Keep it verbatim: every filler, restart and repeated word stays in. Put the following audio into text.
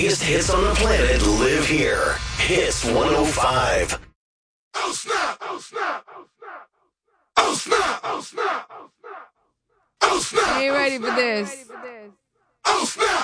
Biggest hits on the planet live here. Hits one oh five. Oh snap! Oh snap! Oh snap! Oh snap! Oh snap! Oh snap! Ain't ready for this. Oh snap!